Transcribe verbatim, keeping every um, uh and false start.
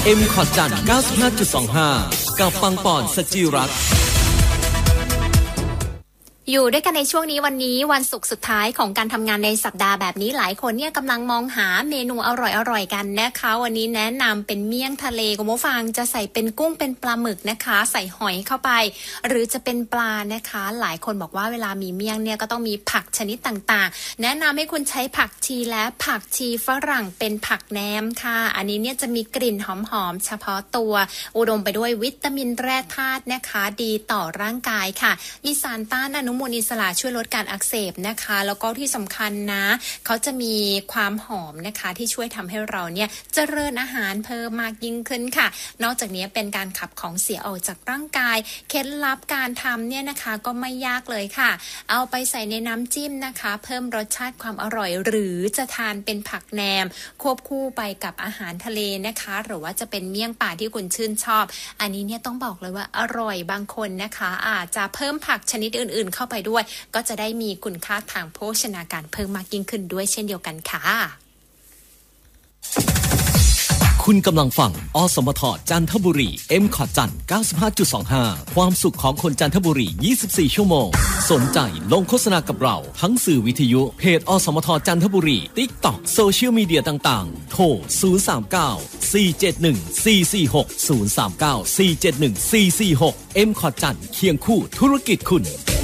เอ็มคอร์ดจัน เก้าสิบห้าจุดสองห้า กับปังปอนสจิรัตน์อยู่ด้วยกันในช่วงนี้วันนี้วันศุกร์สุดท้ายของการทำงานในสัปดาห์แบบนี้หลายคนเนี่ยกำลังมองหาเมนูอร่อยๆกันนะคะวันนี้แนะนำเป็นเมี่ยงทะเลคุณผู้ฟังจะใส่เป็นกุ้งเป็นปลาหมึกนะคะใส่หอยเข้าไปหรือจะเป็นปลานะคะหลายคนบอกว่าเวลามีเมี่ยงเนี่ยก็ต้องมีผักชนิดต่างๆแนะนำให้คุณใช้ผักชีและผักชีฝรั่งเป็นผักแหนมค่ะอันนี้เนี่ยจะมีกลิ่นหอมๆเฉพาะตัวอุดมไปด้วยวิตามินแร่ธาตุนะคะดีต่อร่างกายค่ะมีสารต้านอนุมูลอิสระช่วยลดการอักเสบนะคะแล้วก็ที่สำคัญนะเขาจะมีความหอมนะคะที่ช่วยทำให้เราเนี่ยเจริญอาหารเพิ่มมากยิ่งขึ้นค่ะนอกจากนี้เป็นการขับของเสียออกจากร่างกายเคล็ดลับการทำเนี่ยนะคะก็ไม่ยากเลยค่ะเอาไปใส่ในน้ำจิ้มนะคะเพิ่มรสชาติความอร่อยหรือจะทานเป็นผักแหนมควบคู่ไปกับอาหารทะเลนะคะหรือว่าจะเป็นเมี่ยงป่าที่คุณชื่นชอบอันนี้เนี่ยต้องบอกเลยว่าอร่อยบางคนนะคะอาจจะเพิ่มผักชนิดอื่นๆเข้าไปด้วยก็จะได้มีคุณค่าทางโภชนาการเพิ่มมากยิ่งขึ้นด้วยเช่นเดียวกันค่ะคุณกำลังฟังอสมทจันทบุรี เอ็ม คอร์ดจัน เก้าสิบห้าจุดสองห้า ความสุขของคนจันทบุรียี่สิบสี่ชั่วโมงสนใจลงโฆษณากับเราทั้งสื่อวิทยุเพจอสมทจันทบุรี TikTok โซเชียลมีเดียต่างๆโทรศูนย์ สาม เก้า สี่ เจ็ด หนึ่ง สี่ สี่ หก ศูนย์ สาม เก้า สี่ เจ็ด หนึ่ง สี่ สี่ หก เอ็ม คอร์ดจันเคียงคู่ธุรกิจคุณ